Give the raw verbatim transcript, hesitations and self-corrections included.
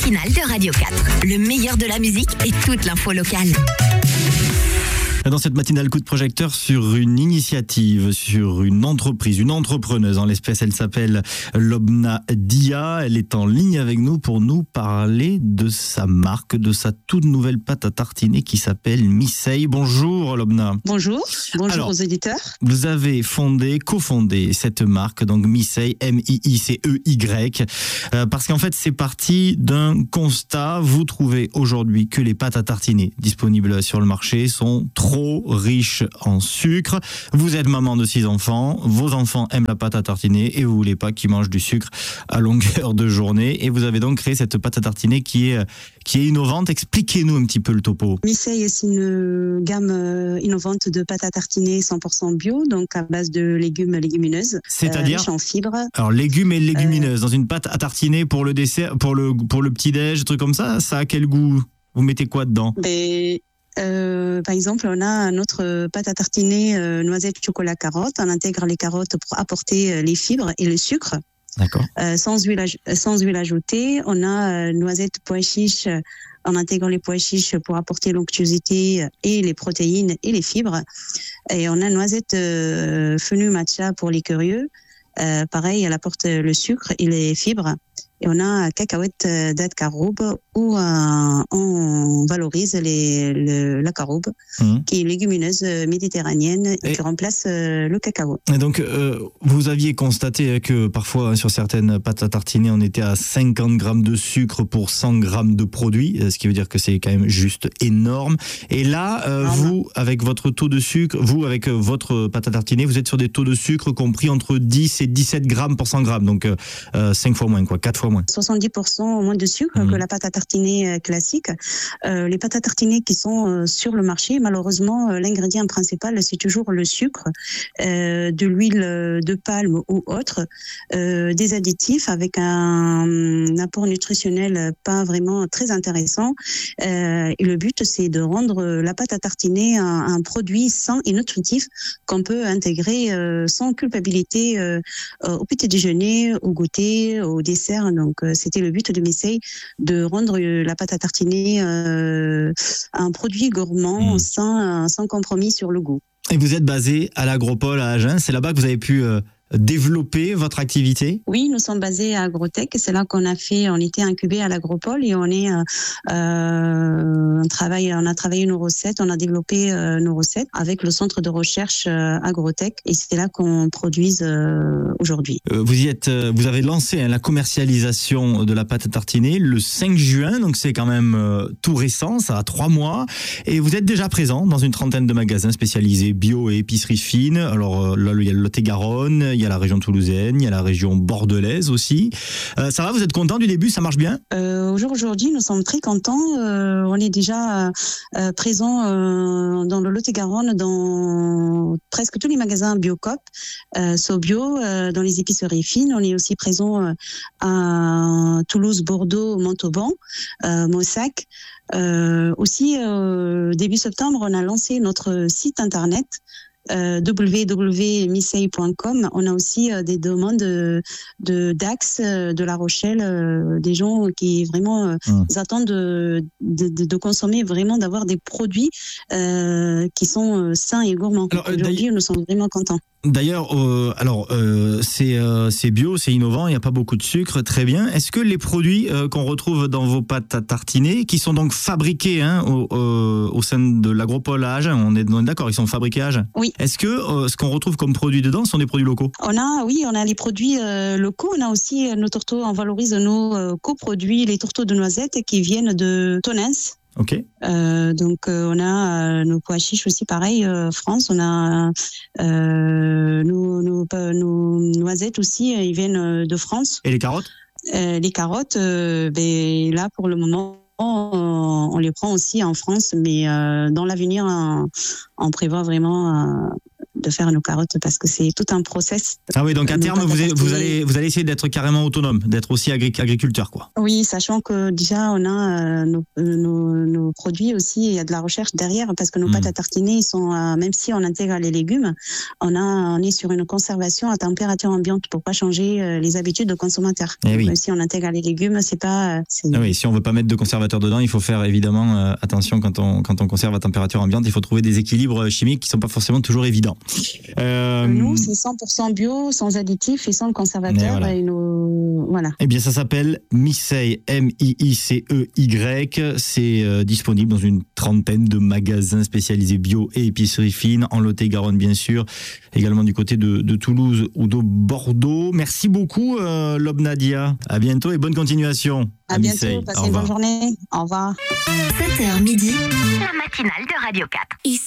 matinale de Radio quatre. Le meilleur de la musique et toute l'info locale. Dans cette matinale, coup de projecteur sur une initiative, sur une entreprise, une entrepreneuse. En l'espèce, elle s'appelle Lobna Dia. Elle est en ligne avec nous pour nous parler de sa marque, de sa toute nouvelle pâte à tartiner qui s'appelle Missey. Bonjour Lobna. Bonjour, bonjour Alors, aux éditeurs. Vous avez fondé, cofondé cette marque, donc Missey, M I I C E Y, euh, parce qu'en fait c'est parti d'un constat. Vous trouvez aujourd'hui que les pâtes à tartiner disponibles sur le marché sont trop trop riche en sucre. Vous êtes maman de six enfants, vos enfants aiment la pâte à tartiner et vous voulez pas qu'ils mangent du sucre à longueur de journée. Et vous avez donc créé cette pâte à tartiner qui est, qui est innovante. Expliquez-nous un petit peu le topo. Missey, c'est une gamme innovante de pâte à tartiner cent pour cent bio, donc à base de légumes légumineuses. C'est-à-dire euh, riches en fibres. Alors légumes et légumineuses, euh... dans une pâte à tartiner pour le dessert, pour le, pour le petit-déj, truc comme ça, ça a quel goût? Vous mettez quoi dedans? Ben... Euh, par exemple, on a notre pâte à tartiner euh, noisette, chocolat, carotte. On intègre les carottes pour apporter euh, les fibres et le sucre. D'accord. Euh, sans huile, sans huile ajoutée. On a euh, noisette, pois chiches. On intègre les pois chiches pour apporter l'onctuosité et les protéines et les fibres. Et on a noisette euh, fenouil matcha pour les curieux. Euh, pareil, elle apporte le sucre et les fibres. Et on a cacahuète date caroube où euh, on valorise les, le, la caroube, mmh. qui est une légumineuse méditerranéenne et, et qui remplace euh, le cacao. Et donc, euh, vous aviez constaté que parfois, sur certaines pâtes à tartiner, on était à cinquante grammes de sucre pour cent grammes de produit, ce qui veut dire que c'est quand même juste énorme. Et là, euh, vous, avec votre taux de sucre, vous, avec votre pâte à tartiner, vous êtes sur des taux de sucre compris entre dix et dix-sept grammes pour cent grammes, donc euh, cinq fois moins, quoi, quatre fois moins. soixante-dix pour cent moins de sucre mmh. que la pâte à tartiner classique. Euh, les pâtes à tartiner qui sont euh, sur le marché, malheureusement, euh, l'ingrédient principal, c'est toujours le sucre, euh, de l'huile de palme ou autre, euh, des additifs avec un, un apport nutritionnel pas vraiment très intéressant. Euh, et le but, c'est de rendre la pâte à tartiner un, un produit sain et nutritif qu'on peut intégrer euh, sans culpabilité euh, au petit déjeuner, au goûter, au dessert. Donc, c'était le but de Missey, de rendre la pâte à tartiner euh, un produit gourmand, mmh. sans, sans compromis sur le goût. Et vous êtes basé à l'Agropole à Agen, c'est là-bas que vous avez pu euh, développer votre activité? Oui, nous sommes basés à Agrotech, c'est là qu'on a fait, on était incubé à l'Agropole et on est, euh, on travaille, on a travaillé nos recettes, on a développé euh, nos recettes avec le centre de recherche euh, Agrotech et c'est là qu'on produise euh, aujourd'hui. Euh, vous y êtes, euh, vous avez lancé hein, la commercialisation de la pâte à tartiner le cinq juin, donc c'est quand même euh, tout récent, ça a trois mois et vous êtes déjà présent dans une trentaine de magasins spécialisés bio et épicerie fine. Alors euh, là, il y a le Lot-et-Garonne, il y a la région toulousaine, il y a la région bordelaise aussi. Euh, ça va, vous êtes content du début, ça marche bien? euh, Aujourd'hui, nous sommes très contents. Euh, on est déjà euh, présents euh, dans le Lot-et-Garonne, dans presque tous les magasins Biocoop, euh, Sobio, euh, dans les épiceries fines. On est aussi présents euh, à Toulouse, Bordeaux, Montauban, euh, Mossac. Euh, aussi, euh, début septembre, on a lancé notre site internet. Euh, w w w point missey point com. On a aussi euh, des demandes de, de Dax, euh, de La Rochelle, euh, des gens qui vraiment euh, mmh. attendent de, de, de, de consommer, vraiment d'avoir des produits euh, qui sont euh, sains et gourmands. Alors, aujourd'hui, nous sommes vraiment contents. D'ailleurs, euh, alors euh, c'est euh, c'est bio, c'est innovant, il n'y a pas beaucoup de sucre, très bien. Est-ce que les produits euh, qu'on retrouve dans vos pâtes à tartiner, qui sont donc fabriqués hein, au, euh, au sein de l'Agropole à Agen, on est, on est d'accord, ils sont fabriqués à Agen. Oui. Est-ce que euh, ce qu'on retrouve comme produits dedans sont des produits locaux? On a, oui, on a les produits euh, locaux. On a aussi nos tourteaux. On valorise nos euh, coproduits, les tourteaux de noisettes qui viennent de Tonens. Ok. Euh, donc euh, on a euh, nos pois chiches aussi pareil euh, France. On a euh, nos, nos, nos noisettes aussi, ils viennent de France. Et les carottes? euh, Les carottes, euh, ben là pour le moment. On les prend aussi en France, mais euh, dans l'avenir, on, on prévoit vraiment euh, de faire nos carottes parce que c'est tout un process. Ah oui, donc à terme, vous, vous, allez, vous allez essayer d'être carrément autonome, d'être aussi agric- agriculteur, quoi. Oui, sachant que déjà, on a euh, nos, nos, nos produits aussi, il y a de la recherche derrière parce que nos mmh. pâtes à tartiner, ils sont, euh, même si on intègre les légumes, on, a, on est sur une conservation à température ambiante pour pas changer euh, les habitudes de consommateurs. Eh oui. Même si on intègre les légumes, c'est pas... C'est... Ah oui, si on veut pas mettre de conservateur dedans, il faut faire évidemment euh, attention quand on, quand on conserve à température ambiante, il faut trouver des équilibres chimiques qui sont pas forcément toujours évidents. Euh... Nous, c'est cent pour cent bio, sans additifs et sans le conservateur. Et voilà. Et nos... voilà. Eh bien, ça s'appelle Micey, M I I C E Y. C'est euh, disponible dans une trentaine de magasins spécialisés bio et épicerie fine, en Lot-et-Garonne bien sûr, également du côté de, de Toulouse ou de Bordeaux. Merci beaucoup, euh, Lob Nadia. À bientôt et bonne continuation. À, à bientôt, Micey. Passez une bonne journée. Au revoir. sept heures midi, la matinale de Radio quatre.